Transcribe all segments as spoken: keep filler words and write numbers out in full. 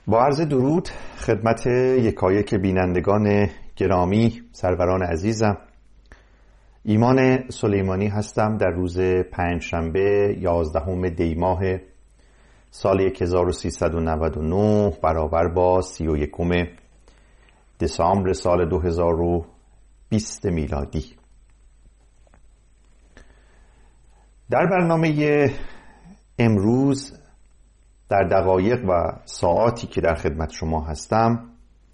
با عرض درود خدمت یکایک بینندگان گرامی، سروران عزیزم. ایمان سلیمانی هستم. در روز پنجشنبه یازدهم دی ماه سال هزار و سیصد و نود و نه برابر با سی و یکم دسامبر سال دو هزار و بیست میلادی. در برنامه امروز در دقایق و ساعاتی که در خدمت شما هستم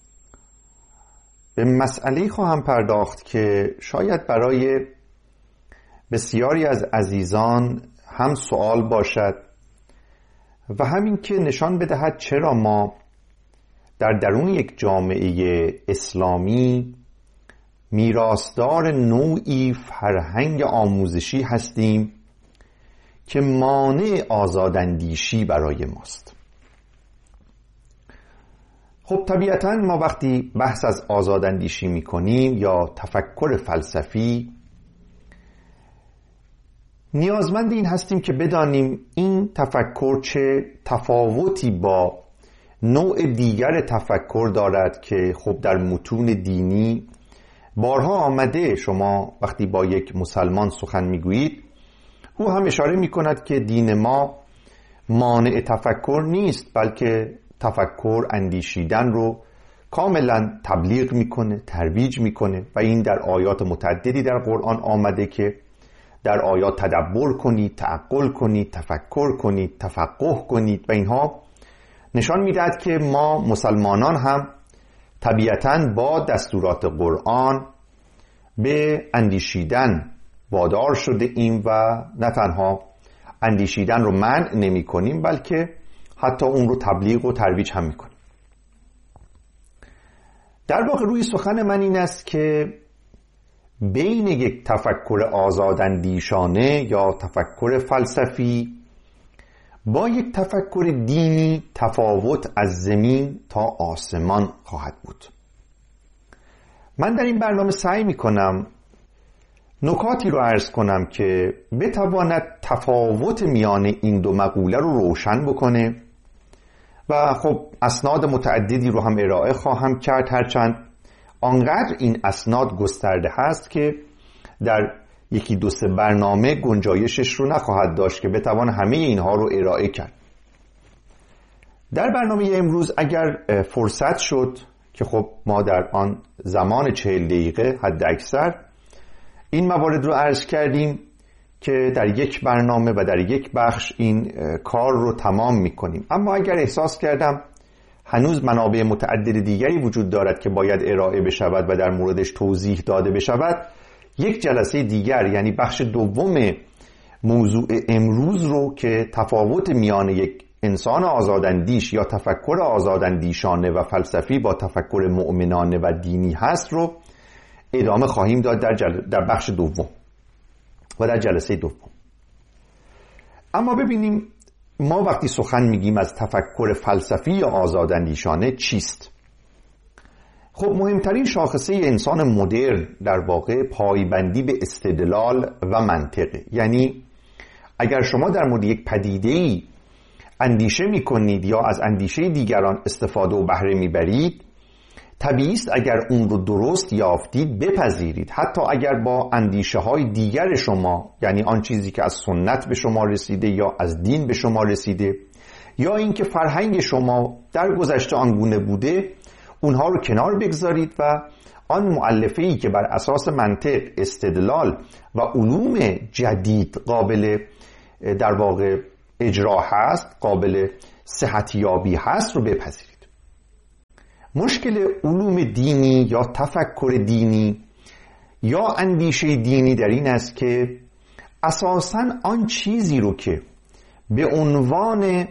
به مسئله خواهم پرداخت که شاید برای بسیاری از عزیزان هم سوال باشد و همین که نشان بدهد چرا ما در درون یک جامعه اسلامی میراثدار نوعی فرهنگ آموزشی هستیم که مانع آزاداندیشی برای ماست. خب طبیعتاً ما وقتی بحث از آزاداندیشی میکنیم یا تفکر فلسفی، نیازمند این هستیم که بدانیم این تفکر چه تفاوتی با نوع دیگر تفکر دارد که خب در متون دینی بارها آمده. شما وقتی با یک مسلمان سخن میگویید، او هم اشاره می کند که دین ما مانع تفکر نیست، بلکه تفکر، اندیشیدن رو کاملا تبلیغ میکنه، ترویج میکنه و این در آیات متعددی در قرآن آمده که در آیات تدبر کنید، تعقل کنید، تفکر کنید، تفقه کنید و اینها نشان میدهد که ما مسلمانان هم طبیعتاً با دستورات قرآن به اندیشیدن وادار شده ایم و نه تنها اندیشیدن رو منع نمی کنیم، بلکه حتی اون رو تبلیغ و ترویج هم می کنیم. در واقع روی سخن من این است که بین یک تفکر آزاداندیشانه یا تفکر فلسفی با یک تفکر دینی تفاوت از زمین تا آسمان خواهد بود. من در این برنامه سعی می کنم نکاتی رو عرض کنم که بتواند تفاوت میان این دو مقوله رو روشن بکنه و خب اسناد متعددی رو هم ارائه خواهم کرد، هرچند آنقدر این اسناد گسترده هست که در یکی دو سه برنامه گنجایشش رو نخواهد داشت که بتوان همه اینها رو ارائه کرد. در برنامه امروز اگر فرصت شد که خب ما در آن زمان چهل دقیقه حد اکثر این موارد رو عرض کردیم که در یک برنامه و در یک بخش این کار رو تمام میکنیم. اما اگر احساس کردم هنوز منابع متعدد دیگری وجود دارد که باید ارائه بشود و در موردش توضیح داده بشود، یک جلسه دیگر یعنی بخش دوم موضوع امروز رو که تفاوت میان یک انسان آزاداندیش یا تفکر آزاداندیشانه و فلسفی با تفکر مؤمنانه و دینی هست رو ادامه خواهیم داد در, جل... در بخش دوم و در جلسه دوم. اما ببینیم ما وقتی سخن میگیم از تفکر فلسفی یا آزاداندیشانه چیست؟ خب مهمترین شاخصه انسان مدرن در واقع پایبندی به استدلال و منطقه. یعنی اگر شما در مورد یک پدیده‌ای اندیشه میکنید یا از اندیشه دیگران استفاده و بهره میبرید، طبیعی است اگر اون رو درست یافتید بپذیرید، حتی اگر با اندیشه های دیگر شما، یعنی آن چیزی که از سنت به شما رسیده یا از دین به شما رسیده یا اینکه فرهنگ شما در گذشته آنگونه بوده، اونها رو کنار بگذارید و آن مؤلفه‌ای که بر اساس منطق، استدلال و علوم جدید قابل در واقع اجرا هست، قابل صحتیابی هست رو بپذیرید. مشکل علوم دینی یا تفکر دینی یا اندیشه دینی در این است که اساساً آن چیزی رو که به عنوان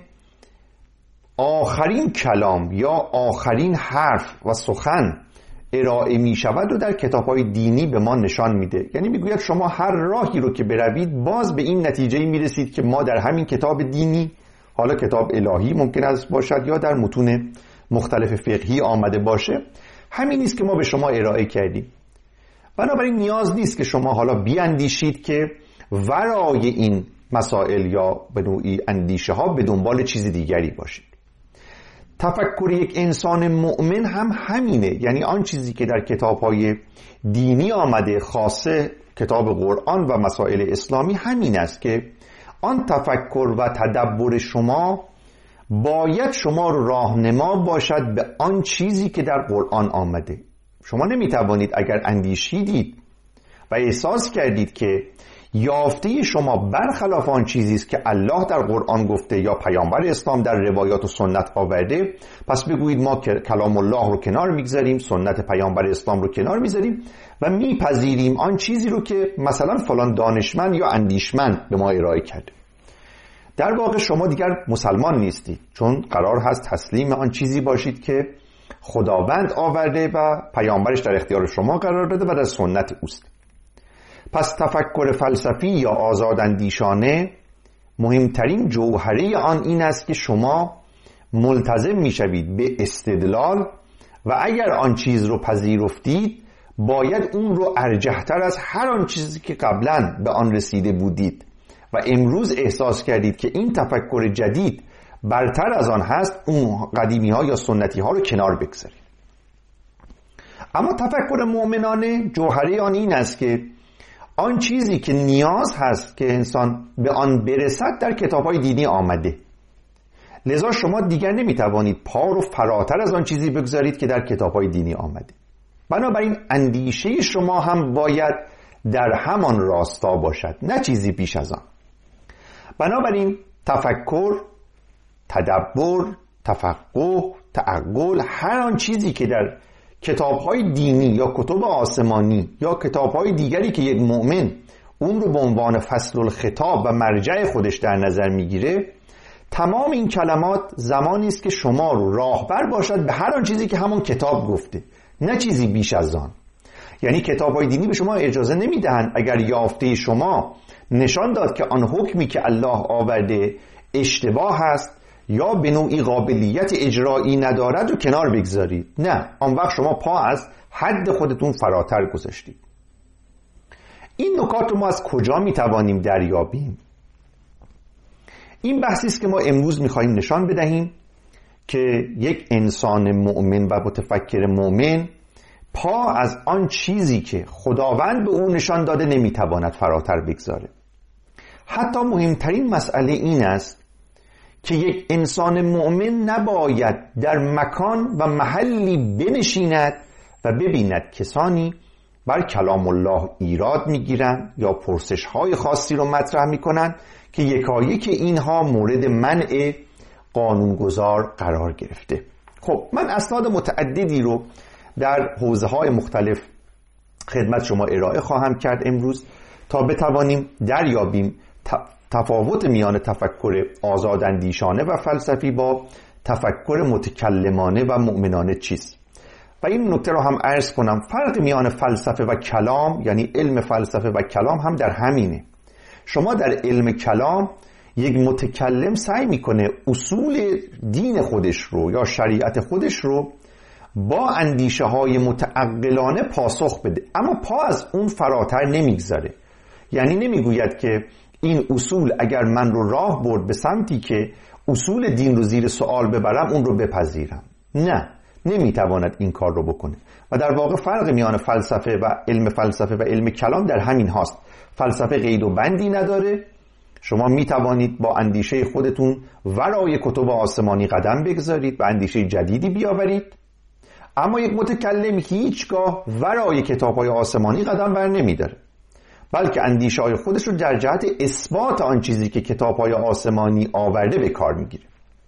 آخرین کلام یا آخرین حرف و سخن ارائه می شود و در کتاب‌های دینی به ما نشان میده. یعنی میگوید شما هر راهی رو که بروید باز به این نتیجه می رسید که ما در همین کتاب دینی، حالا کتاب الهی ممکن است باشد یا در متون مختلف فقهی آمده باشه، همین نیست که ما به شما ارائه کردیم. بنابراین نیاز نیست که شما حالا بیاندیشید که ورای این مسائل یا به نوعی اندیشه ها به دنبال چیز دیگری باشید. تفکر یک انسان مؤمن هم همینه، یعنی آن چیزی که در کتاب‌های دینی آمده، خاصه کتاب قرآن و مسائل اسلامی، همین است که آن تفکر و تدبر شما باید شما رو راهنما باشد به آن چیزی که در قرآن آمده. شما نمیتوانید اگر اندیشیدید و احساس کردید که یافته شما برخلاف آن چیزی است که الله در قرآن گفته یا پیامبر اسلام در روایات و سنت آورده، پس بگویید ما کلام الله رو کنار میگذاریم، سنت پیامبر اسلام رو کنار میذاریم و میپذیریم آن چیزی رو که مثلا فلان دانشمند یا اندیشمند به ما ارائه کرده. در واقع شما دیگر مسلمان نیستید، چون قرار هست تسلیم آن چیزی باشید که خداوند آورده و پیامبرش در اختیار شما قرار داده و در سنت اوست. پس تفکر فلسفی یا آزاداندیشانه مهمترین جوهره آن این است که شما ملتزم میشوید به استدلال و اگر آن چیز رو پذیرفتید باید اون رو ارجحتر از هر آن چیزی که قبلا به آن رسیده بودید و امروز احساس کردید که این تفکر جدید برتر از آن هست، اون قدیمی ها یا سنتی ها رو کنار بگذارید. اما تفکر مؤمنانه جوهره آن این است که آن چیزی که نیاز هست که انسان به آن برسد در کتاب‌های دینی آمده، لذا شما دیگر نمیتوانید پا رو فراتر از آن چیزی بگذارید که در کتاب‌های دینی آمده. بنابراین اندیشه شما هم باید در همان راستا باشد، نه چیزی بیش از آن. بنابراین تفکر، تدبر، تفقه، تعقل، هر آن چیزی که در کتاب‌های دینی یا کتب آسمانی یا کتاب‌های دیگری که یک مؤمن اون رو به عنوان فصل الخطاب و مرجع خودش در نظر میگیره، تمام این کلمات زمانی است که شما رو راهبر باشد به هر آن چیزی که همون کتاب گفته، نه چیزی بیش از آن. یعنی کتاب‌های دینی به شما اجازه نمیدهند اگر یافته شما نشان داد که آن حکمی که الله آورده اشتباه است یا به نوعی قابلیت اجرایی ندارد رو کنار بگذارید. نه، آن وقت شما پا از حد خودتون فراتر گذاشتید. این نکات رو ما از کجا میتوانیم دریابیم؟ این بحثی است که ما امروز میخواییم نشان بدهیم که یک انسان مؤمن و متفکر مؤمن پا از آن چیزی که خداوند به او نشان داده نمیتواند فراتر بگذاره. حتی مهمترین مسئله این است که یک انسان مؤمن نباید در مکان و محلی بنشیند و ببیند کسانی بر کلام الله ایراد میگیرند یا پرسش‌های خاصی رو مطرح میکنند که یکایک اینها مورد منع قانونگذار قرار گرفته. خب من اسناد متعددی رو در حوزه‌های مختلف خدمت شما ارائه خواهم کرد امروز تا بتوانیم دریابیم تفاوت میان تفکر آزاداندیشانه و فلسفی با تفکر متکلمانه و مؤمنانه چیست. و این نکته رو هم عرض کنم، فرق میان فلسفه و کلام، یعنی علم فلسفه و کلام هم در همینه. شما در علم کلام یک متکلم سعی میکنه اصول دین خودش رو یا شریعت خودش رو با اندیشه های متعقلانه پاسخ بده، اما پا از اون فراتر نمیگذاره. یعنی نمیگوید که این اصول اگر من رو راه برد به سمتی که اصول دین رو زیر سوال ببرم اون رو بپذیرم. نه، نمیتواند این کار رو بکنه. و در واقع فرق میان فلسفه و علم فلسفه و علم کلام در همین هاست. فلسفه قید و بندی نداره، شما میتوانید با اندیشه خودتون ورای کتب آسمانی قدم بگذارید و اندیشه جدیدی بیاورید، اما یک متکلم هیچگاه ورای کتاب‌های آسمانی قدم بر نمیداره، بلکه اندیشه‌های خودش رو در جهت اثبات آن چیزی که کتاب‌های آسمانی آورده به کار میگیره.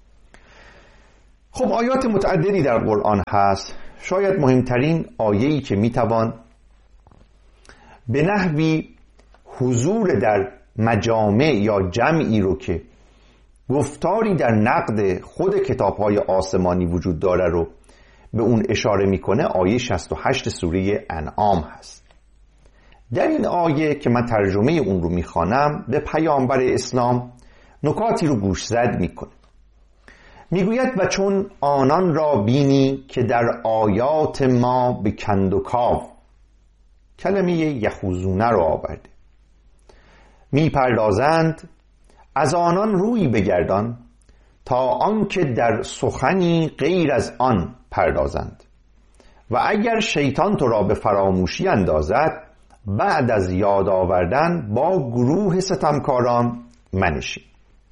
خب آیات متعددی در قرآن هست. شاید مهمترین آیه‌ای که میتوان به نحوی حضور در مجامع یا جمعی رو که گفتاری در نقد خود کتاب‌های آسمانی وجود داره رو به اون اشاره میکنه، آیه شصت و هشت سوره انعام هست. در این آیه که من ترجمه اون رو میخوانم به پیامبر اسلام نکاتی رو گوشزد میکنه. میگوید و چون آنان را بینی که در آیات ما به کند و کاو، کلمه یخوزونه رو آورده، میپردازند، از آنان روی بگردان تا آنکه در سخنی غیر از آن پردازند و اگر شیطان تو را به فراموشی اندازد بعد از یاد آوردن با گروه ستمکاران منشین.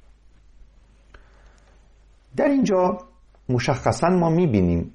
در اینجا مشخصا ما میبینیم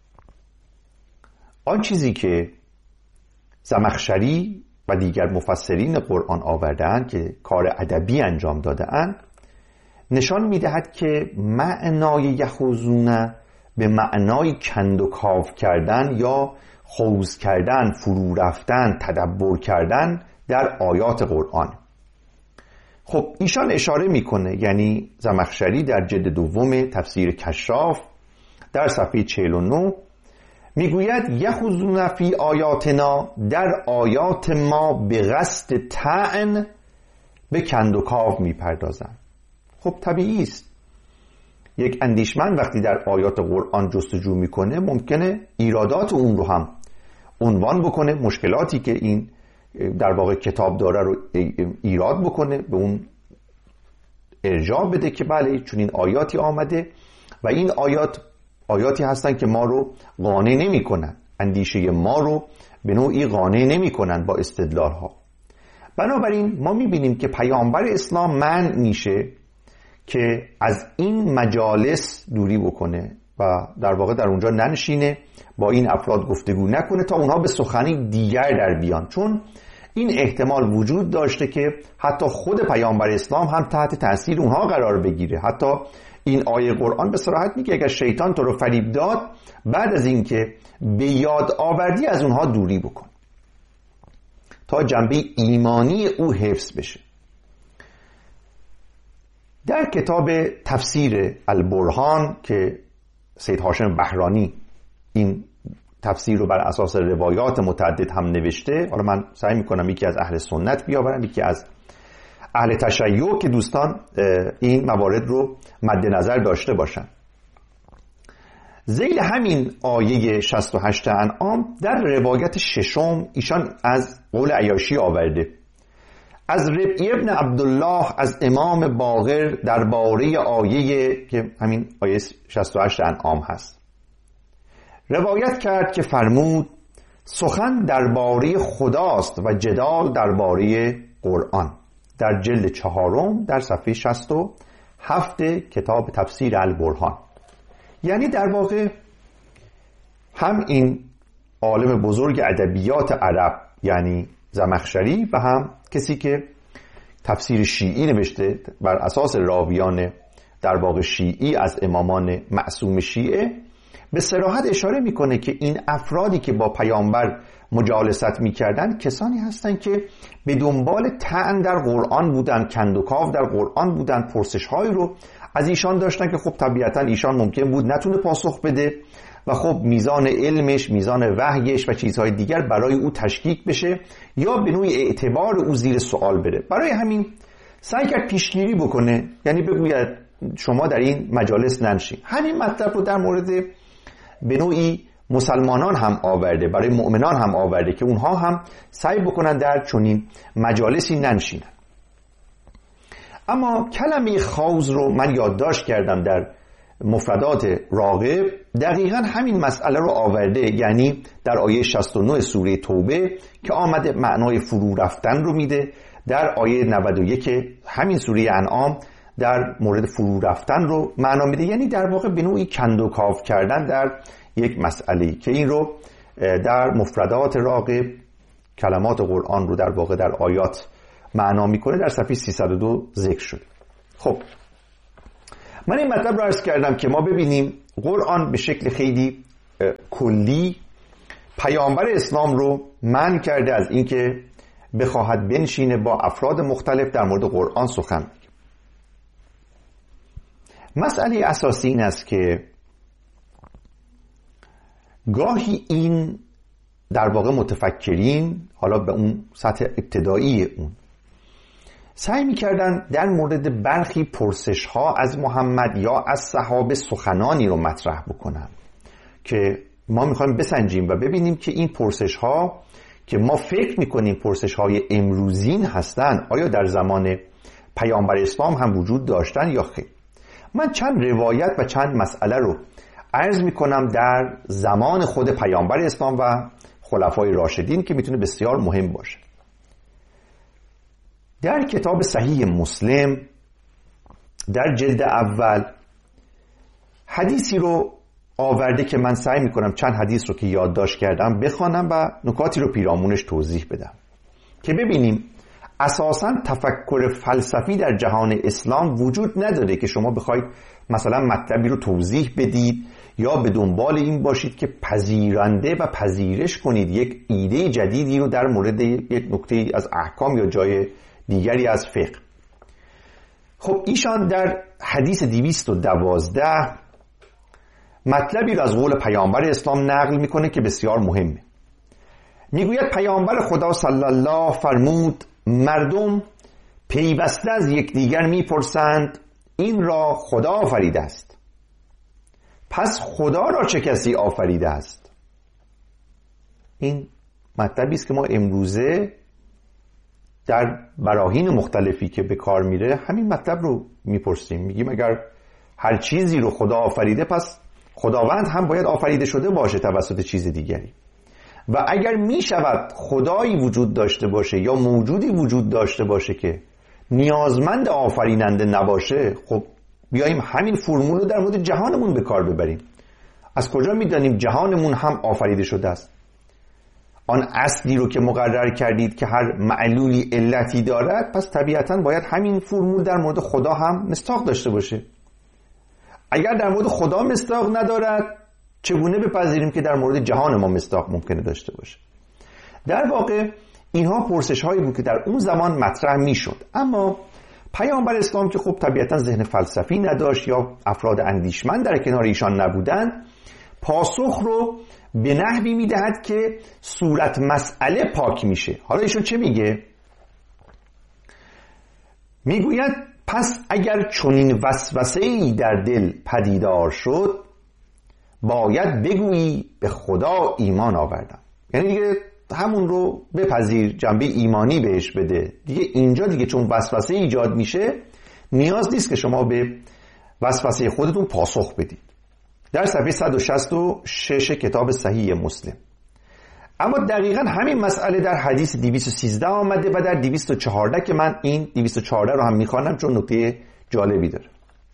آن چیزی که زمخشری و دیگر مفسرین قرآن آوردن که کار ادبی انجام دادن نشان میدهد که معنای یخوزون به معنای کند و کاو کردن یا خوض کردن، فرو رفتن، تدبر کردن در آیات قرآن. خب ایشان اشاره میکنه، یعنی زمخشری در جلد دوم تفسیر کشاف در صفحه چهل و نه میگوید یخوضون فی آیاتنا، در آیات ما به قصد طعن به کند و کاو میپردازند. خب طبیعی است، یک اندیشمند وقتی در آیات قرآن جستجو میکنه ممکنه ایرادات اون رو هم عنوان بکنه، مشکلاتی که این در واقع کتاب داره رو ایراد بکنه، به اون ارجاع بده که بله چون این آیاتی آمده و این آیات آیاتی هستن که ما رو قانع نمی کنن، اندیشه ما رو به نوعی قانع نمی کنن با استدلال ها. بنابراین ما می بینیم که پیامبر اسلام منع میشه که از این مجالس دوری بکنه و در واقع در اونجا ننشینه، با این افراد گفتگو نکنه تا اونها به سخنی دیگر در بیان، چون این احتمال وجود داشته که حتی خود پیامبر اسلام هم تحت تاثیر اونها قرار بگیره. حتی این آیه قرآن به صراحت میگه اگر شیطان تو رو فریب داد بعد از اینکه به یاد آوردی از اونها دوری بکن تا جنبه ایمانی او حفظ بشه. در کتاب تفسیر البرهان که سید هاشم بهرانی این تفسیر رو بر اساس روایات متعدد هم نوشته، حالا من سعی میکنم یکی از اهل سنت بیاورم یکی از اهل تشیع که دوستان این موارد رو مد نظر داشته باشن. ذیل همین آیه شصت و هشت انعام در روایت ششم ایشان از قول عیاشی آورده از ربعی ابن عبدالله از امام باقر درباره آیه که همین آیه شصت و هشت انعام هست روایت کرد که فرمود سخن درباره خداست و جدال درباره قرآن، در جلد چهارم در صفحه شصت و هفت کتاب تفسیر البرهان. یعنی در واقع هم این عالم بزرگ ادبیات عرب یعنی زمخشری و هم کسی که تفسیر شیعی نوشته بر اساس راویان در واقع شیعی از امامان معصوم شیعه به صراحت اشاره میکنه که این افرادی که با پیامبر مجالست میکردن کسانی هستند که به دنبال طعن در قرآن بودن، کند و کاو در قرآن بودن، پرسش هایی رو از ایشان داشتن که خب طبیعتا ایشان ممکن بود نتونه پاسخ بده و خب میزان علمش، میزان وحیش و چیزهای دیگر برای او تشکیک بشه یا به نوعی اعتبار او زیر سوال بره. برای همین سعی کرد پیشگیری بکنه، یعنی بگوید شما در این مجالس ننشین. همین مطلب رو در مورد به نوعی مسلمانان هم آورده، برای مؤمنان هم آورده که اونها هم سعی بکنن در چنین مجالسی ننشینن. اما کلمه خوض رو من یادداشت کردم در مفردات راغب، دقیقا همین مسئله رو آورده، یعنی در آیه شصت و نه سوره توبه که آمده معنای فرو رفتن رو میده، در آیه نود و یک همین سوره انعام در مورد فرو رفتن رو معنا میده، یعنی در واقع به نوعی کند و کاو کردن در یک مسئله که این رو در مفردات راغب کلمات قرآن رو در واقع در آیات معنا میکنه، در صفحه سیصد و دو ذکر شده. خب من این مطلب رو عرض کردم که ما ببینیم قرآن به شکل خیلی کلی پیامبر اسلام رو منع کرده از اینکه بخواهد بنشینه با افراد مختلف در مورد قرآن سخن بگه. مسئله اساسی این است که گاهی این در واقع متفکرین حالا به اون سطح ابتدایی اون سعی می‌کردن در مورد برخی پرسش‌ها از محمد یا از صحابه سخنانی رو مطرح بکنن که ما می‌خوایم بسنجیم و ببینیم که این پرسش‌ها که ما فکر می‌کنیم پرسش‌های امروزین هستن آیا در زمان پیامبر اسلام هم وجود داشتن یا خیر. من چند روایت و چند مسئله رو عرض میکنم در زمان خود پیامبر اسلام و خلفای راشدین که میتونه بسیار مهم باشه. در کتاب صحیح مسلم در جلد اول حدیثی رو آورده که من سعی میکنم چند حدیث رو که یادداشت کردم بخوانم و نکاتی رو پیرامونش توضیح بدم که ببینیم اساساً تفکر فلسفی در جهان اسلام وجود نداره که شما بخواید مثلا مطلبی رو توضیح بدید یا به دنبال این باشید که پذیرنده و پذیرش کنید یک ایده جدیدی رو در مورد یک نکته از احکام یا جای دیگری از فقه. خب ایشان در حدیث دویست و دوازده مطلبی رو از قول پیامبر اسلام نقل میکنه که بسیار مهمه. میگوید پیامبر خدا صلی الله فرمود مردم پیوسته از یکدیگر میپرسند این را خدا آفریده است، پس خدا را چه کسی آفریده است؟ این مطلبی است که ما امروزه در براهین مختلفی که به کار میره همین مطلب رو میپرسیم. میگیم اگر هر چیزی رو خدا آفریده پس خداوند هم باید آفریده شده باشه توسط چیز دیگری. و اگر می شود خدایی وجود داشته باشه یا موجودی وجود داشته باشه که نیازمند آفریننده نباشه، خب بیاییم همین فرمول رو در مورد جهانمون به کار ببریم. از کجا می دانیم جهانمون هم آفریده شده است؟ آن اصلی رو که مقرر کردید که هر معلولی علتی دارد، پس طبیعتاً باید همین فرمول در مورد خدا هم مصداق داشته باشه. اگر در مورد خدا مصداق ندارد، چگونه بپذیریم که در مورد جهان ما مصداق ممکنه داشته باشه؟ در واقع اینها پرسش هایی بود که در اون زمان مطرح میشد، اما پیامبر اسلام که خب طبیعتا ذهن فلسفی نداشت یا افراد اندیشمند در کنار ایشان نبودن، پاسخ رو به نحوی میدهد که صورت مسئله پاک میشه. حالا ایشون چه میگه؟ میگوید پس اگر چنین وسوسه‌ای در دل پدیدار شد باید بگویی به خدا ایمان آوردم. یعنی دیگه همون رو بپذیر، جنبه ایمانی بهش بده. دیگه اینجا دیگه چون وسوسه ایجاد میشه نیاز نیست که شما به وسوسه خودتون پاسخ بدید. در صفحه صد و شصت و شش کتاب صحیح مسلم. اما دقیقا همین مسئله در حدیث دویست و سیزده آمده و در دویست و چهارده که من این دویست و چهارده رو هم میخوانم چون نکته جالبی داره.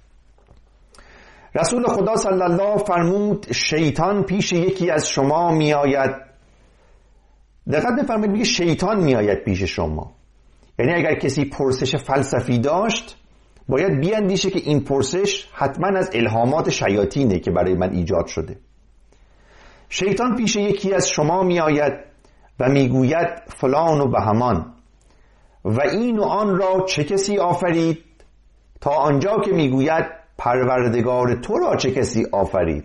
رسول خدا صلی الله فرمود شیطان پیش یکی از شما می آید. دقت بفرمایید، میگه شیطان می آید پیش شما. یعنی اگر کسی پرسش فلسفی داشت باید بیاندیشه که این پرسش حتما از الهامات شیاطینه که برای من ایجاد شده. شیطان پیش یکی از شما می آید و می گوید فلان و بهمان و این و آن را چه کسی آفرید، تا آنجا که می گوید پروردگار تو را چه کسی آفرید.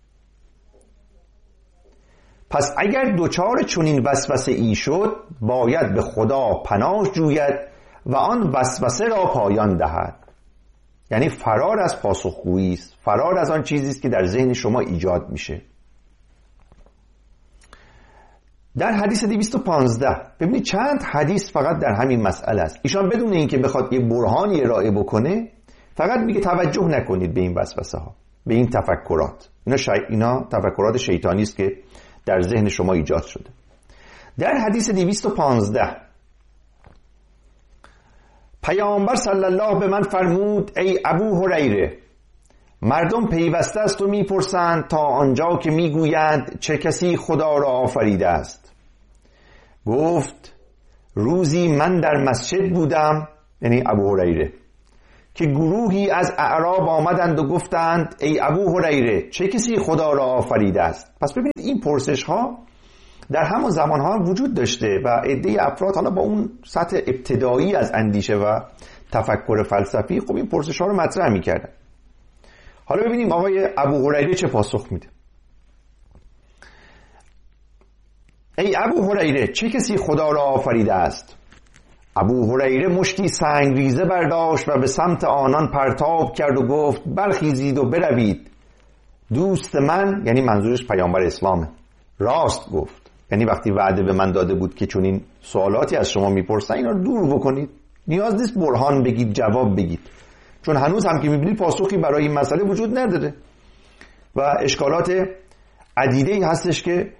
پس اگر دوچار چنین وسوسه ای شد باید به خدا پناه جوید و آن وسوسه را پایان دهد. یعنی فرار از پاسخگویی است، فرار از آن چیزی است که در ذهن شما ایجاد میشه. در حدیث دویست و پانزده ببینید چند حدیث فقط در همین مسئله است. ایشان بدون اینکه بخواد یه برهانی ارائه بکنه فقط میگه توجه نکنید به این وسوسه ها، به این تفکرات. اینا, شای... اینا تفکرات شیطانی است که در ذهن شما ایجاد شده. در حدیث دویست و پانزده پیامبر صلی الله به من فرمود ای ابو هریره مردم پیوسته است و میپرسند تا آنجا که میگویند چه کسی خدا را آفریده است. گفت روزی من در مسجد بودم، یعنی ابو هریره، که گروهی از اعراب آمدند و گفتند ای ابو هریره چه کسی خدا را آفریده است. پس ببینید این پرسش ها در همون زمان ها وجود داشته و عده افراد حالا با اون سطح ابتدایی از اندیشه و تفکر فلسفی خب این پرسش ها رو مطرح می‌کردن. حالا ببینیم آقای ابو هریره چه پاسخ میده. ای ابو هریره چه کسی خدا را آفریده است؟ ابو هریره مشتی سنگریزه برداشت و به سمت آنان پرتاب کرد و گفت برخیزید و بروید. دوست من، یعنی منظورش پیامبر اسلامه، راست گفت. یعنی وقتی وعده به من داده بود که چون این سوالاتی از شما میپرسن اینا رو دور بکنید، نیاز نیست برهان بگید، جواب بگید، چون هنوز هم که میبینید پاسخی برای این مسئله وجود نداره و اشکالات عدیده‌ای هستش که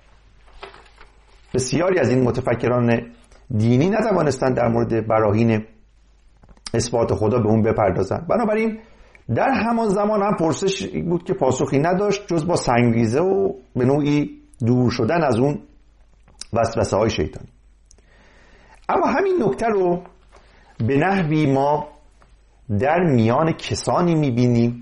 بسیاری از این متفکران دینی نتوانستند در مورد براهین اثبات خدا به اون بپردازند. بنابراین در همان زمان هم پرسش بود که پاسخی نداشت جز با سنگریزه و به نوعی دور شدن از اون وسوسه های شیطانی. اما همین نکته رو به نحوی ما در میان کسانی میبینیم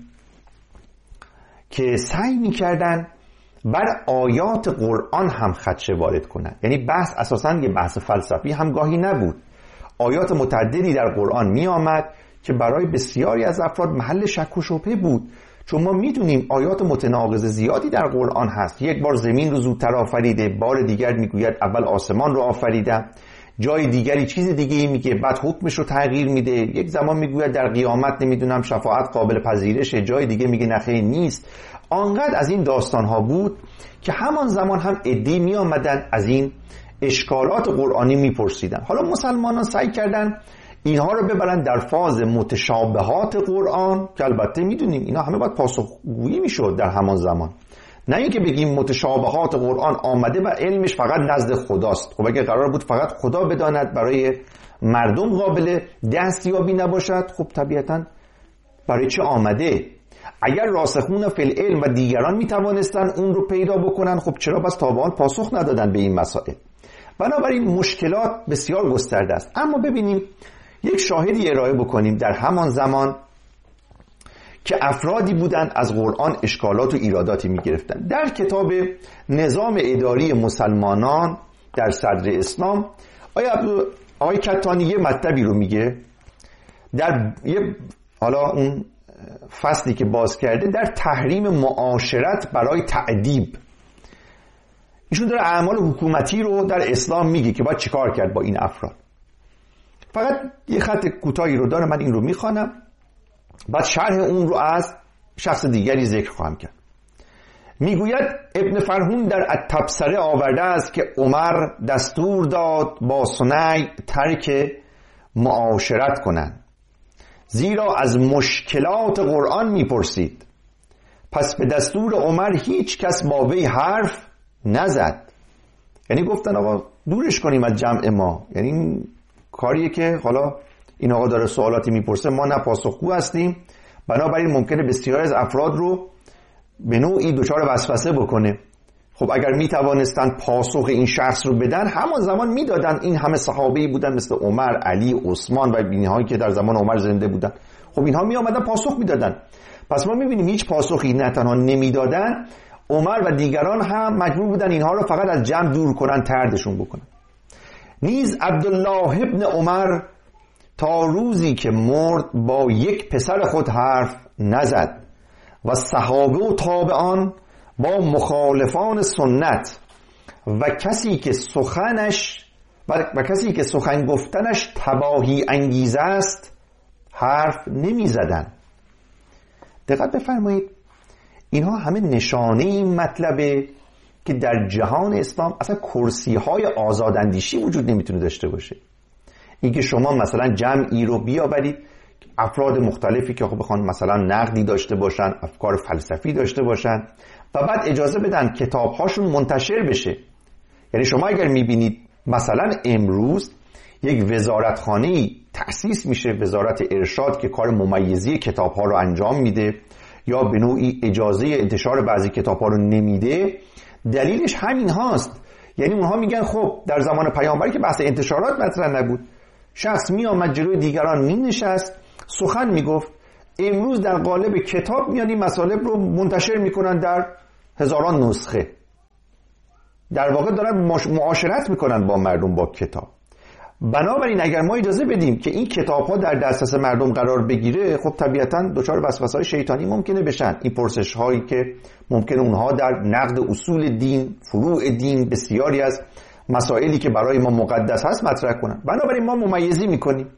که سعی میکردن بر آیات قرآن هم خدشه وارد کنن. یعنی بحث اساساً یه بحث فلسفی هم گاهی نبود. آیات متعددی در قرآن می آمد که برای بسیاری از افراد محل شک و شبهه بود، چون ما میدونیم آیات متناقض زیادی در قرآن هست. یک بار زمین رو زودتر آفریده، بار دیگر میگوید اول آسمان رو آفریدم، جای دیگری چیز دیگه ای میگه بعد حکمش رو تغییر میده، یک زمان میگوید در قیامت نمیدونم شفاعت قابل پذیرشه، جای دیگه میگه نخیر نیست. آنقدر از این داستان ها بود که همان زمان هم عده‌ای می آمدن از این اشکالات قرآنی میپرسیدن. حالا مسلمانان سعی کردن اینها رو ببرن در فاز متشابهات قرآن که البته میدونیم اینا همه باید پاسخگویی میشد در همان زمان، نه اینکه بگیم متشابهات قرآن آمده و علمش فقط نزد خداست. خب اگه قرار بود فقط خدا بداند برای مردم قابل دستیابی نباشد، خب طبیعتاً برای چه آمده؟ اگر راسخون فی العلم و دیگران میتوانستن اون رو پیدا بکنن، خب چرا بس تا به حال پاسخ ندادن به این مسائل؟ بنابراین مشکلات بسیار گسترده است. اما ببینیم یک شاهدی ارائه بکنیم در همان زمان که افرادی بودند از قرآن اشکالات و ایراداتی میگرفتن. در کتاب نظام اداری مسلمانان در صدر اسلام آیا آقای کتانی یه مطلبی رو میگه در یه حالا اون فصلی که باز کرده در تحریم معاشرت برای تعذیب. ایشون داره اعمال حکومتی رو در اسلام میگه که باید چیکار کرد با این افراد. فقط یه خط کوتاهی رو داره، من این رو میخوانم بعد شرح اون رو از شخص دیگری ذکر خواهم کرد. میگوید ابن فرهون در التبصره آورده است که عمر دستور داد با صنع ترک معاشرت کنند، زیرا از مشکلات قرآن میپرسید. پس به دستور عمر هیچ کس با وی حرف نزد. یعنی گفتن آقا دورش کنیم از جمع ما. یعنی این کاریه که حالا این آقا داره سوالاتی میپرسه، ما نه پاسخگو هستیم، بنابراین ممکنه بسیار از افراد رو به نوعی دچار وسوسه بکنه. خب اگر میتوانستن پاسخ این شخص رو بدن همان زمان میدادن. این همه صحابه‌ای بودن مثل عمر، علی، عثمان و بینی‌هایی که در زمان عمر زنده بودن، خب اینها می آمدن پاسخ میدادن. پس ما میبینیم هیچ پاسخی نه تنها نمیدادن، عمر و دیگران هم مجبور بودن اینها رو فقط از جمع دور کنن، طردشون بکنن. نیز عبدالله ابن عمر تا روزی که مرد با یک پسر خود حرف نزد و صحابه و تابعان با مخالفان سنت و کسی که سخنش و کسی که سخن گفتنش تباهی انگیز است حرف نمی زدن. دقت بفرمایید، اینها همه نشانه این مطلبه که در جهان اسلام اصلا کرسی های آزاداندیشی وجود نمیتونه داشته باشه. اینکه شما مثلا جمعی رو بیاورید افراد مختلفی که خب بخوان مثلا نقدی داشته باشن، افکار فلسفی داشته باشن و بعد اجازه بدن کتابهاشون منتشر بشه. یعنی شما اگر میبینید مثلا امروز یک وزارتخانه‌ای تأسیس میشه، وزارت ارشاد، که کار ممیزی کتابها رو انجام میده یا به نوعی اجازه انتشار بعضی کتابها رو نمیده، دلیلش همین هاست. یعنی اونها میگن خب در زمان پیامبری که بحث انتشارات مطرح نبود، شخص می آمد جلوی دیگران می نشست سخن می گفت. امروز در قالب کتاب میان این مطالب رو منتشر میکنن در هزاران نسخه. در واقع دارن معاشرت میکنن با مردم با کتاب. بنابراین اگر ما اجازه بدیم که این کتاب ها در دسترس مردم قرار بگیره، خب طبیعتاً دچار وسوسه‌های شیطانی ممکنه بشن. این پرسش هایی که ممکنه اونها در نقد اصول دین، فروع دین، بسیاری از مسائلی که برای ما مقدس هست مطرح کنن. بنابراین ما ممیزی میکنیم،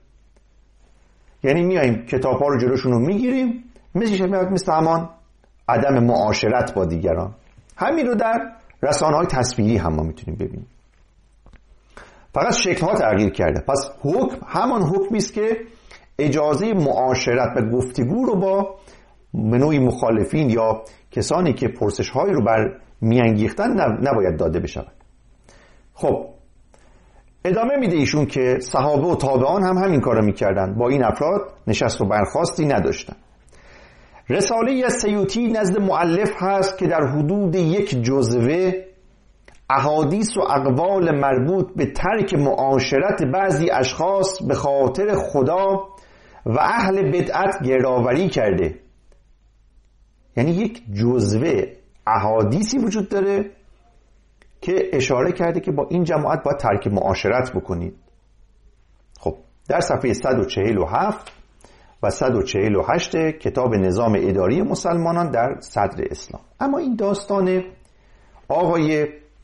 یعنی میایم کتاب ها رو جلوشون رو میگیریم، مثل مثل همان عدم معاشرت با دیگران. همین رو در رسانه های تصویری هم ما میتونیم ببینیم، فقط شکل ها تغییر کرده. پس حکم همان حکمی است که اجازه معاشرت و گفتگو رو با نوعی مخالفین یا کسانی که پرسش هایی رو بر میانگیختن نباید داده بشود. خب ادامه میده ایشون که صحابه و تابعان هم همین کارو میکردن، با این افراد نشست و برخاستی نداشتن. رساله از سیوطی نزد مؤلف هست که در حدود یک جزوه احادیث و اقوال مربوط به ترک معاشرت بعضی اشخاص به خاطر خدا و اهل بدعت گردآوری کرده. یعنی یک جزوه احادیثی وجود داره که اشاره کرده که با این جماعت باید ترک معاشرت بکنید. خب در صفحه صد و چهل و هفت و صد و چهل و هشت کتاب نظام اداری مسلمانان در صدر اسلام. اما این داستان آقای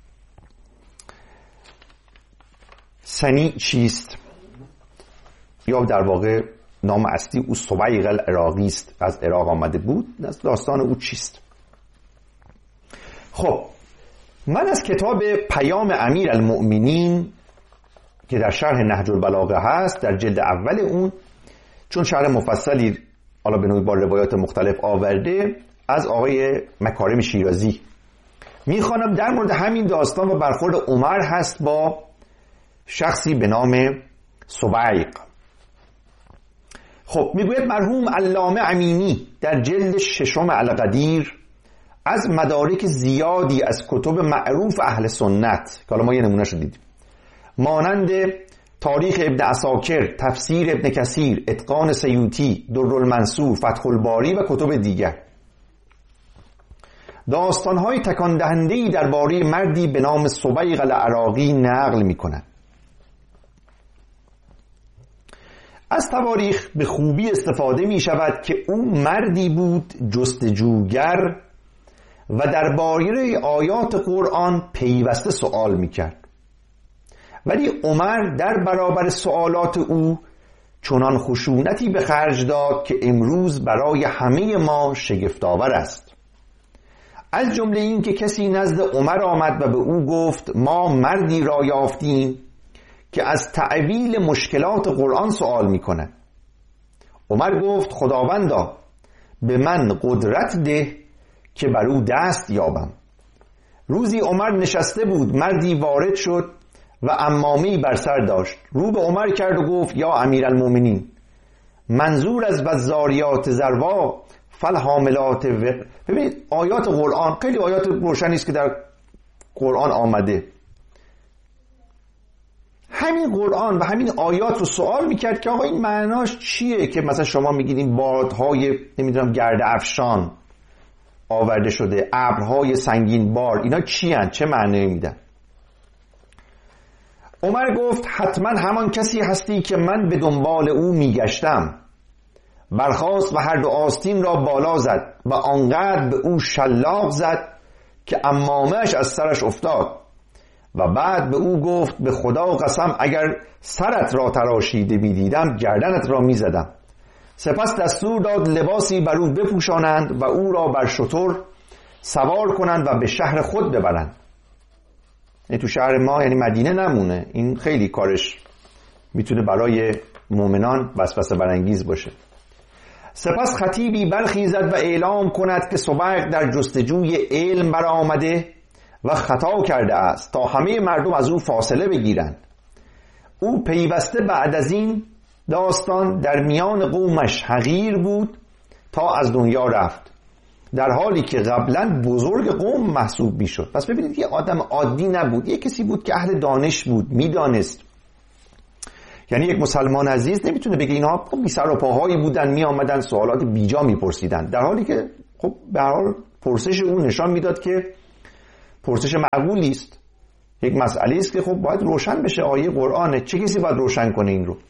سنی چیست؟ یا در واقع نام اصلی او سبیغ العراقی است، از عراق آمده بود. داستان او چیست؟ خب من از کتاب پیام امیر المؤمنین که در شرح نهج البلاغه هست در جلد اول اون، چون شرح مفصلی حالا به نوعی با روایات مختلف آورده، از آقای مکارم شیرازی میخوانم در مورد همین داستان و برخورد عمر هست با شخصی به نام سبیغ. خب میگوید مرحوم علامه امینی در جلد ششم القدیر از مدارک زیادی از کتب معروف اهل سنت که حالا ما یه نمونه شو دیدیم، مانند تاریخ ابن عساکر، تفسیر ابن کثیر، اتقان سیوطی، درالمنصور، فتح الباری و کتب دیگر، داستان‌های تکان دهنده‌ای درباره مردی به نام سبیغ العراقی نقل می‌کنند. از تواریخ به خوبی استفاده می‌شود که او مردی بود جستجوگر و درباره آیات قرآن پیوسته سوال می‌کرد، ولی عمر در برابر سوالات او چنان خشونتی به خرج داد که امروز برای همه ما شگفت‌آور است. از جمله این که کسی نزد عمر آمد و به او گفت ما مردی را یافتیم که از تعویل مشکلات قرآن سوال می‌کند. عمر گفت خداوندا به من قدرت ده که بر او دست یابم. روزی عمر نشسته بود، مردی وارد شد و عمامه‌ای بر سر داشت. رو به عمر کرد و گفت یا امیرالمومنین، منظور از والذاریات ذروا فالحاملات وقر. ببینید آیات قرآن خیلی آیات روشنی است که در قرآن آمده. همین قرآن و همین آیات رو سوال میکرد که آقا این معناش چیه که مثلا شما میگید این بادهای نمیدونم گرد افشان آورده شده، ابرهای سنگین بار، اینا چی هن؟ چه معنی میدن؟ عمر گفت حتما همان کسی هستی که من به دنبال او میگشتم. برخاست و هر دو آستین را بالا زد و آنقدر به او شلاق زد که عمامه‌اش از سرش افتاد و بعد به او گفت به خدا قسم اگر سرت را تراشیده می‌دیدم گردنت را می‌زدم. سپس دستور داد لباسی بر او بپوشانند و او را بر شتر سوار کنند و به شهر خود ببرند. این تو شهر ما یعنی مدینه نمونه. این خیلی کارش میتونه برای مؤمنان وسوسه برانگیز باشه. سپس خطیبی برخیزد و اعلام کند که سبیغ در جستجوی علم برآمده و خطا کرده است تا همه مردم از او فاصله بگیرند. او پیوسته بعد از این داستان در میان قومش حقیر بود تا از دنیا رفت، در حالی که قبلا بزرگ قوم محسوب میشد. پس ببینید یه آدم عادی نبود، یه کسی بود که اهل دانش بود، میدانست. یعنی یک مسلمان عزیز نمیتونه بگه اینها بی سر و پاهایی بودن، می آمدن سوالات بیجا میپرسیدن، در حالی که خب به هر حال پرسش او نشان میداد که پرسش معقولی است، یک مسئله است که خب باید روشن بشه. آیه قرآنه، چه کسی باید روشن کنه این رو؟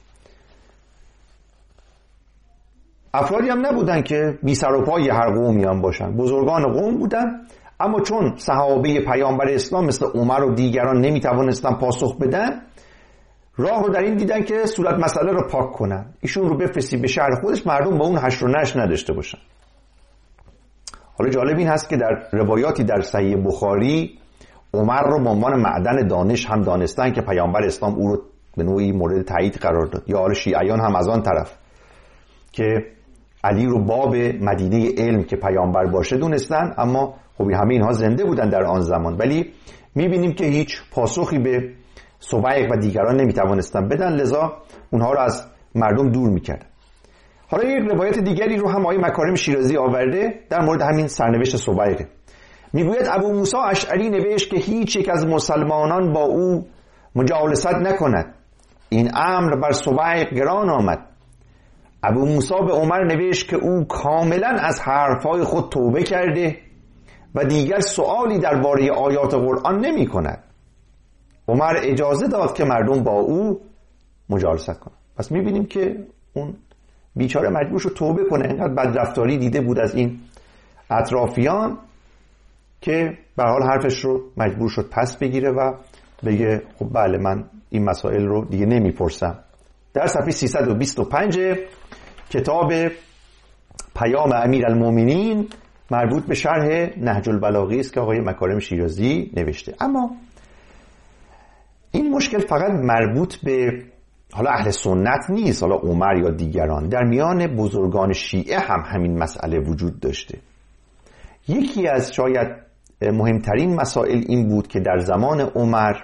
افرادی هم نبودن که بی سر و پای هر قومی هم باشن، بزرگان قوم بودن. اما چون صحابه پیامبر اسلام مثل عمر و دیگران نمیتوانستن پاسخ بدن، راه رو در این دیدن که صورت مسئله رو پاک کنن، ایشون رو بفرستی به شهر خودش، مردم با اون حشر و نشر نداشته باشن. حالا جالب این هست که در روایاتی در صحیح بخاری عمر رو به عنوان معدن دانش هم دانستن که پیامبر اسلام او رو به نوعی مورد تایید قرار داد، یا حالا شیعیان هم از آن طرف که علی رو باب مدینه علم که پیامبر باشه دونستن، اما خب همه اینها زنده بودن در آن زمان، ولی میبینیم که هیچ پاسخی به سبیق و دیگران نمیتوانستن بدن، لذا اونها رو از مردم دور میکردن. حالا یک روایت دیگری رو هم آقای مکارم شیرازی آورده در مورد همین سرنوشت سبیق. میگوید ابو موسی اشعری نوشت که هیچ یک از مسلمانان با او مجالست نکند. این امر بر سبیق گران آمد. ابو موسی به عمر نوشت که او کاملا از حرفهای خود توبه کرده و دیگر سؤالی درباره آیات قرآن نمی کند. عمر اجازه داد که مردم با او مجالست کنند. پس میبینیم که اون بیچاره مجبور شد توبه کنه، اینقدر بدرفتاری دیده بود از این اطرافیان که به حال حرفش رو مجبور شد پس بگیره و بگه خب بله من این مسائل رو دیگه نمیپرسم. در صفحه سیصد و بیست و پنج کتاب پیام امیرالمومنین مربوط به شرح نهج البلاغه است که آقای مکارم شیرازی نوشته. اما این مشکل فقط مربوط به حالا اهل سنت نیست، حالا عمر یا دیگران، در میان بزرگان شیعه هم همین مسئله وجود داشته. یکی از شاید مهمترین مسائل این بود که در زمان عمر،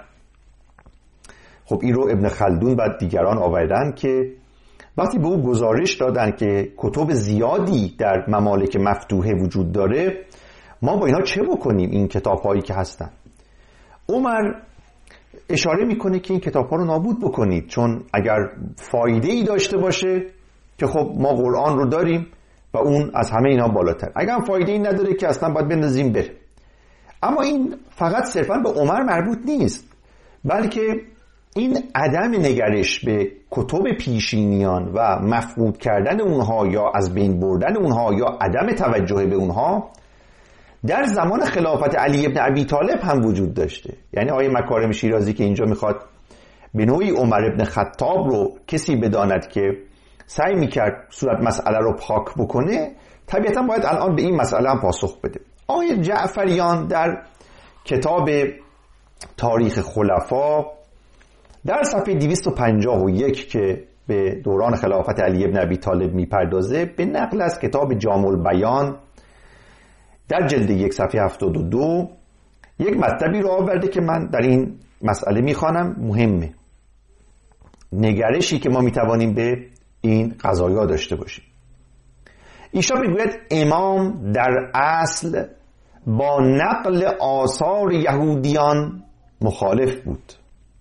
خب این رو ابن خلدون و دیگران آوردن که وقتی به او گزارش دادن که کتب زیادی در ممالک مفتوحه وجود داره، ما با اینا چه بکنیم این کتاب هایی که هستن؟ عمر اشاره میکنه که این کتاب ها رو نابود بکنید، چون اگر فایده ای داشته باشه که خب ما قرآن رو داریم و اون از همه اینا بالاتر، اگر فایده ای نداره که اصلا باید بندازیم بره. اما این فقط صرفا به عمر مربوط نیست، بلکه این عدم نگرش به کتب پیشینیان و مفقود کردن اونها یا از بین بردن اونها یا عدم توجه به اونها در زمان خلافت علی ابن ابی طالب هم وجود داشته. یعنی آقای مکارم شیرازی که اینجا میخواد به نوعی عمر ابن خطاب رو کسی بداند که سعی میکرد صورت مسئله رو پاک بکنه، طبیعتا باید الان به این مسئله هم پاسخ بده. آقای جعفریان در کتاب تاریخ خلفا در صفحه دویست و پنجاه و یک که به دوران خلافت علی ابن ابی طالب میپردازه، به نقل از کتاب جامع البیان در جلد یک صفحه هفتاد و دو یک مطلبی رو آورده که من در این مسئله میخوانم، مهمه. نگرشی که ما میتوانیم به این قضایا داشته باشیم. ایشان میگوید امام در اصل با نقل آثار یهودیان مخالف بود.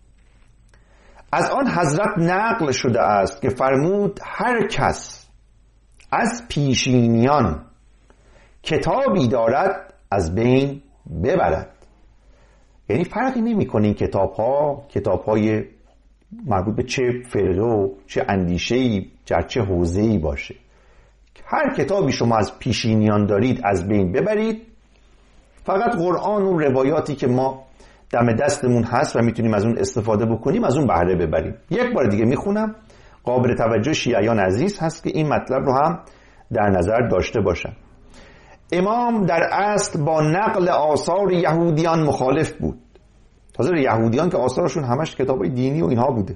از آن حضرت نقل شده است که فرمود هر کس از پیشینیان کتابی دارد از بین ببرد. یعنی فرقی نمی کنه این کتاب ها کتاب های مربوط به چه فرقه و چه اندیشه‌ای در چه حوزه‌ای باشه، هر کتابی شما از پیشینیان دارید از بین ببرید. فقط قرآن و روایاتی که ما دم دستمون هست و میتونیم از اون استفاده بکنیم از اون بهره ببریم. یک بار دیگه میخونم، قابل توجه شیعیان عزیز هست که این مطلب رو هم در نظر داشته باشن. امام در اصل با نقل آثار یهودیان مخالف بود. تازه یهودیان که آثارشون همش کتابای دینی و اینها بوده.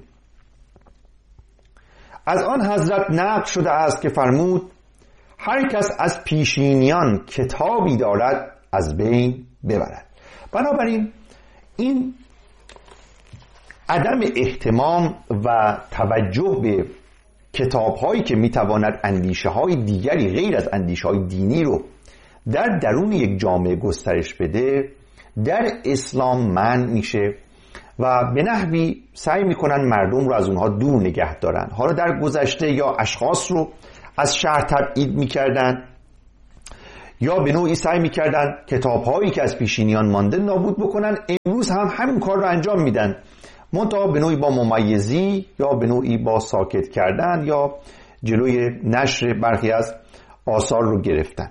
از آن حضرت نقل شده است که فرمود هر کس از پیشینیان کتابی دارد از بین ببرد. بنابراین این عدم اهتمام و توجه به کتاب‌هایی که میتواند اندیشه‌های دیگری غیر از اندیشه‌های دینی رو در درون یک جامعه گسترش بده، در اسلام منع میشه و به نحوی سعی میکنن مردم رو از اونها دور نگه دارن. حالا در گذشته یا اشخاص رو از شهر تبعید میکردن یا به نوعی سعی میکردن کتاب‌هایی که از پیشینیان مانده نابود بکنن. امروز هم همین کار رو انجام میدن، منتها به نوعی با ممیزی یا به نوعی با ساکت کردن یا جلوی نشر برخی از آثار رو گرفتن.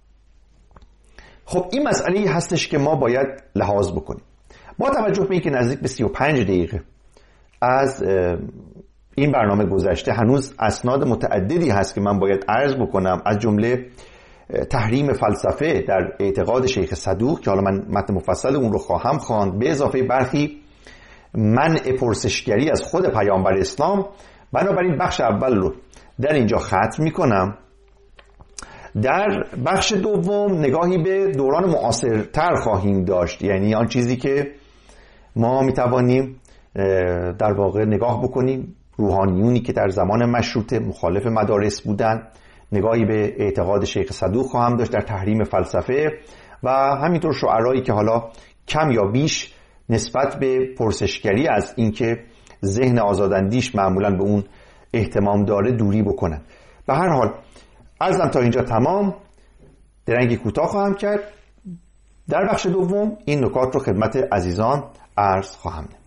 خب این مسئله هستش که ما باید لحاظ بکنیم. با توجه به اینکه نزدیک به سی و پنج دقیقه از این برنامه گذشته، هنوز اسناد متعددی هست که من باید عرض بکنم، از جمله تحریم فلسفه در اعتقاد شیخ صدوق که حالا من متن مفصل اون رو خواهم خواند، به اضافه برخی منع پرسشگری از خود پیامبر اسلام. بنابراین بخش اول رو در اینجا ختم میکنم. در بخش دوم نگاهی به دوران معاصرتر خواهیم داشت، یعنی آن چیزی که ما میتوانیم در واقع نگاه بکنیم، روحانیونی که در زمان مشروطه مخالف مدارس بودند. نگاهی به اعتقاد شیخ صدوق خواهم داشت در تحریم فلسفه و همینطور شعرایی که حالا کم یا بیش نسبت به پرسشگری از اینکه ذهن آزاداندیش معمولاً به اون اهتمام داره دوری بکنن. به هر حال عرضم تا اینجا تمام. درنگی کوتاه خواهم کرد. در بخش دوم این نکات رو خدمت عزیزان عرض خواهم نمود.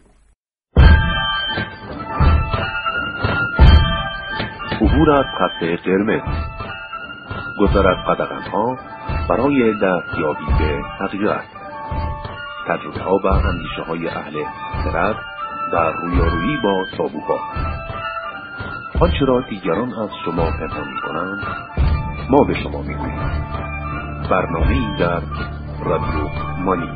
عبور از خط قرمز، گذر از قدغن‌ها برای دستیابی به حقیقت، تجربه ها و اندیشه های اهل خرد در رویارویی با تابوها. آنچه را دیگران از شما پنهان می‌کنند ما به شما می‌گوییم. برنامه‌ای در رادیو مانی.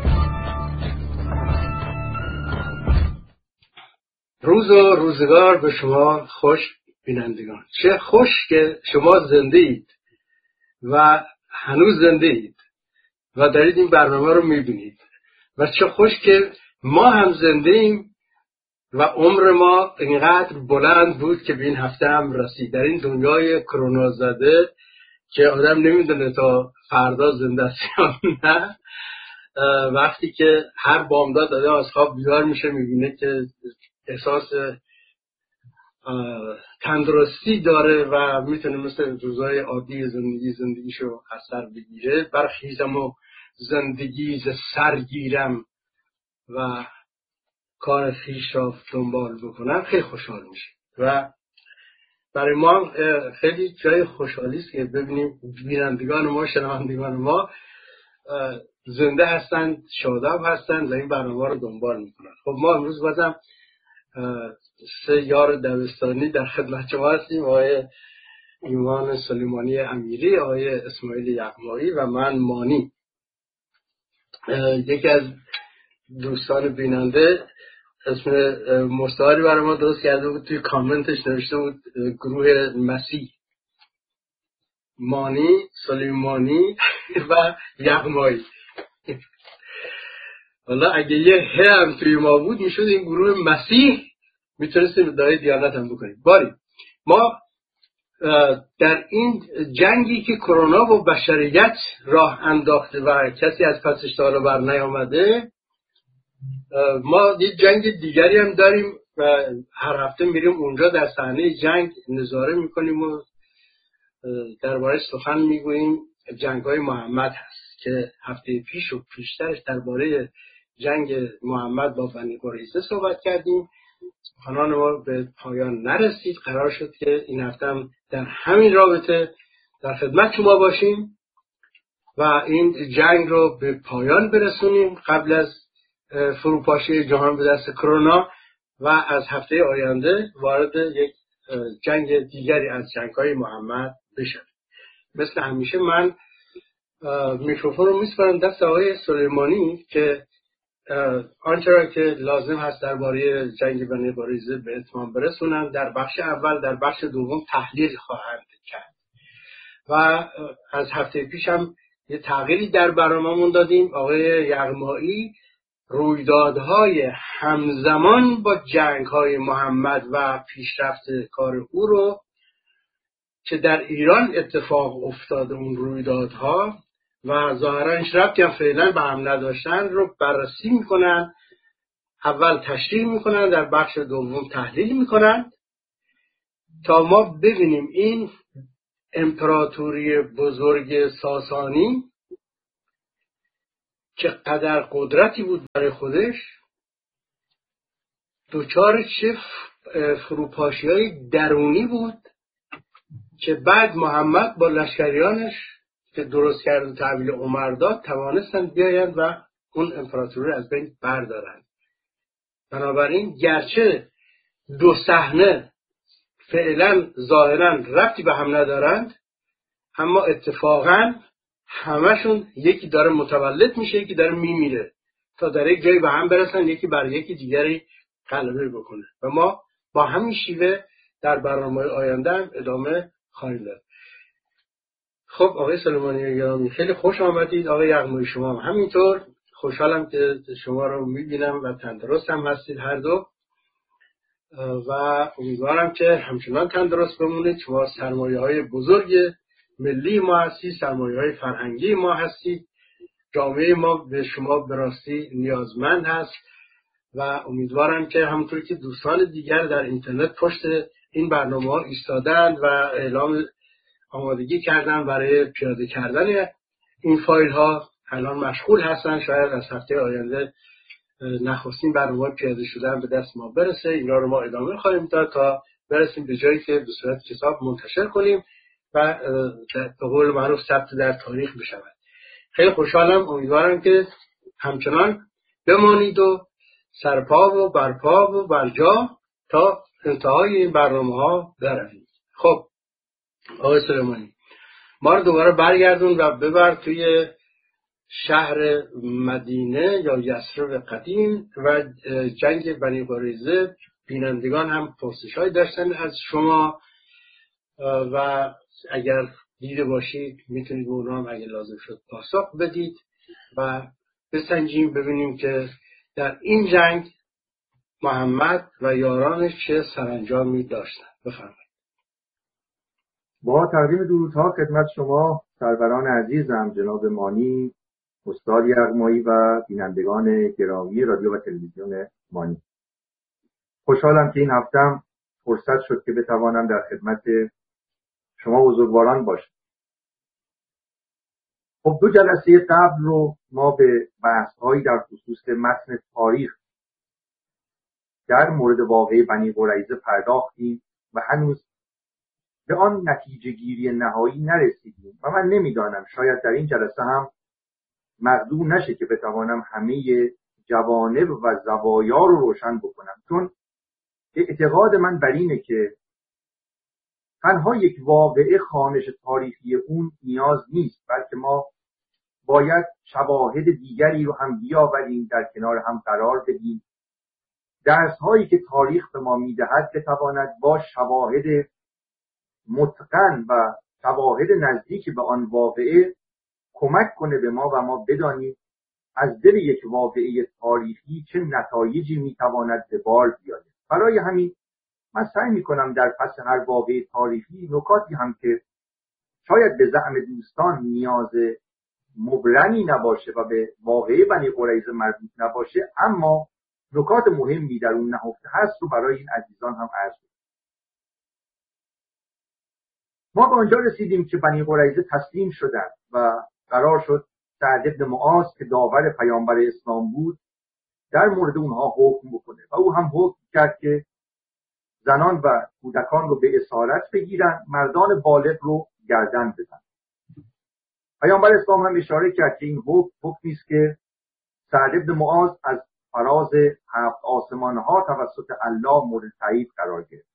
روز و روزگار به شما خوش بینندگان. چه خوش که شما زنده اید و هنوز زنده اید و دارید این برنامه رو میبینید و چه خوش که ما هم زنده ایم و عمر ما اینقدر بلند بود که به این هفته هم رسید. در این دنیای کرونا زده که آدم نمیدونه تا فردا زنده است یا نه، وقتی که هر بامداد داده از خواب بیدار میشه میبینه که احساس تندرستی داره و میتونه مثل روزهای عادی زندگی زندگیشو از سر بگیره. برخیزم و زندگی ز سر گیرم و کار خویش را دنبال بکنم، خیلی خوشحال میشه و برای ما خیلی جای خوشحالی است که ببینیم بینندگان ما، شنوندگان ما زنده هستند، شاداب هستند و این برنامه رو دنبال میکنن. خب ما امروز بازم سه یار دبستانی در خدمت شما هستیم، آقای ایمان سلیمانی امیری، آقای اسماعیل یغمایی و من مانی. یکی از دوستان بیننده اسم مستعاری برای ما درست کرده بود، توی کامنتش نوشته بود گروه مسیح، مانی، سلیمانی و یغمایی. حالا اگه یه ه هم توی ما بود میشد این گروه مسیح، میتونستیم ادعای دیانت هم بکنیم. باری ما در این جنگی که کرونا و بشریت راه انداخته و کسی از پسش تا حالا بر نیامده، ما یه جنگ دیگری هم داریم و هر هفته میریم اونجا در صحنه جنگ نظاره میکنیم و درباره سخن میگوییم. جنگ‌های محمد هست که هفته پیش و پیشترش درباره جنگ محمد با بنی قریظه صحبت کردیم. سخنان ما به پایان نرسید، قرار شد که این هفته هم در همین رابطه در خدمت شما باشیم و این جنگ رو به پایان برسونیم قبل از فروپاشی جهان به دست کرونا و از هفته آینده وارد یک جنگ دیگری از جنگ‌های محمد بشیم. مثل همیشه من میکروفون رو میسپارم دست آقای سلیمانی که آنچه را که لازم هست درباره جنگ بنی قریظه به اتمام برسونن در بخش اول، در بخش دوم تحلیل خواهند کرد و از هفته پیش هم یه تغییری در برنامه‌مون دادیم. آقای یغمایی رویدادهای همزمان با جنگ‌های محمد و پیشرفت کار او رو که در ایران اتفاق افتاده، اون رویدادها و ظاهرا هیچ ربطی هم فعلا به هم نداشتن رو بررسی میکنن. اول تشریح میکنن، در بخش دوم تحلیل میکنن تا ما ببینیم این امپراتوری بزرگ ساسانی که قدر قدرتی بود برای خودش دوچار چه فروپاشی‌های درونی بود که بعد محمد با لشکریانش که درست کرد و تحویل عمر داد توانستند بیایند و اون امپراتوری از بین بردارند. بنابراین گرچه دو صحنه فعلا ظاهرا ربطی به هم ندارند، اما اتفاقا همشون یکی داره متولد میشه، یکی داره میمیره تا در یک جایی به هم برسن، یکی بر یکی دیگری غلبه بکنه و ما با همین شیوه در برنامه آینده ادامه خواهیم داد. خب آقای سلیمانی گرامی خیلی خوش آمدید. آقای یغمایی شما هم همینطور. خوشحالم که شما رو میبینم و تندرست هم هستید هر دو و امیدوارم که همچنان تندرست بمونید. شما سرمایه های بزرگ ملی ما هستید، سرمایه های فرهنگی ما هستید. جامعه ما به شما به راستی نیازمند هست و امیدوارم که همونطور که دوستان دیگر در اینترنت پشت این برنامه ها ایستادند و اعلام آمادگی کردن برای پیاده کردن این فایل ها، الان مشغول هستن. شاید از هفته آینده نخستین برنامه پیاده شدن به دست ما برسه. اینا رو ما ادامه خواهیم داد تا برسیم به جایی که به صورت کتاب منتشر کنیم و به قول معروف ثبت در تاریخ بشود. خیلی خوشحالم. امیدوارم که همچنان بمانید و سرپا و برپا و برجا تا انتهای این برنامه ها بروید. خب آقای سلیمانی ما رو دوباره برگردون و ببر توی شهر مدینه یا یثرب قدیم و جنگ بنی قریظه. بینندگان هم پرسش‌هایی داشتن از شما و اگر دیده باشید میتونید به اونها هم اگر لازم شد پاسخ بدید و بسنجیم ببینیم که در این جنگ محمد و یارانش چه سرانجامی داشتن. بفرمایید. با تقدیم درودها خدمت شما سروران عزیزم، جناب مانی، استاد یغمایی و بینندگان گرامی رادیو و تلویزیون مانی. خوشحالم که این هفتم فرصت شد که بتوانم در خدمت شما بزرگواران باشم. خب دو جلسه قبل رو ما به بحث‌هایی در خصوص متن تاریخ در مورد واقعه بنی قریظه پرداختیم و هنوز به آن نتیجه گیری نهایی نرسیدیم و من نمیدانم شاید در این جلسه هم مقدور نشه که بتوانم همه جوانب و زوایا رو روشن بکنم، چون اعتقاد من بر اینه که تنها یک واقعه خوانش تاریخی اون نیاز نیست، بلکه ما باید شواهد دیگری رو هم بیاوریم، در کنار هم قرار بدیم. درس‌هایی که تاریخ به ما میدهد بتواند با شواهد متقن و شواهد نزدیک به آن واقعه کمک کنه به ما و ما بدانیم از دل یک واقعه تاریخی چه نتایجی میتواند به بار بیاید. برای همین من سعی میکنم در پس هر واقعه تاریخی نکاتی هم که شاید به زعم دوستان نیاز مبرمی نباشه و به واقعه بنی قریظه مربوط نباشه، اما نکات مهمی در اون نهفته هست رو برای این عزیزان هم عرض کنم. ما به آنجا رسیدیم که بنی قریظه تسلیم شدند و قرار شد سعد بن معاذ که داور پیامبر اسلام بود در مورد اونها حکم بکنه و او هم حکم کرد که زنان و کودکان رو به اسارت بگیرن، مردان بالغ رو گردن بزنن. پیامبر اسلام هم اشاره کرد که این حکم حکمی است که سعد بن معاذ از فراز هفت آسمان ها توسط الله مورد تایید قرار گرفت.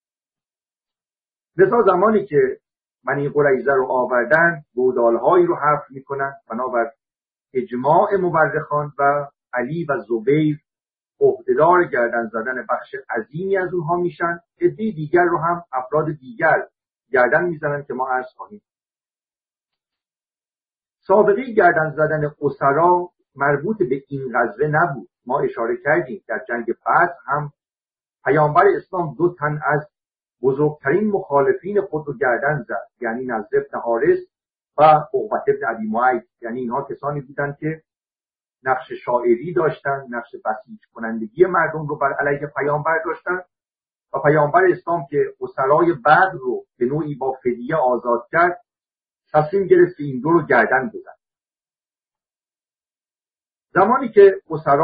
لذا زمانی که بنی قریظه رو آوردن گودالهایی رو حفر میکنن، بنابر اجماع مورخان و علی و زبیر عهدهدار گردن زدن بخش عظیمی از اونها میشن. عده دیگر رو هم افراد دیگر گردن میزنن که ما عرض خواهیم. سابقه گردن زدن اسرا مربوط به این غزوه نبود. ما اشاره کردیم در جنگ فتح هم پیامبر اسلام دو تن از بزرگترین مخالفین خود رو گردن زد، یعنی نضر بن حارث و عقبة بن ابی معیط. یعنی اینها کسانی بودند که نقش شاعری داشتن، نقش بسیج کنندگی مردم رو بر علیه پیامبر داشتن و پیامبر اسلام که اسرای بدر رو به نوعی با فدیه آزاد کرد تصمیم گرفت این دو رو گردن بزنه. زمانی که اسرا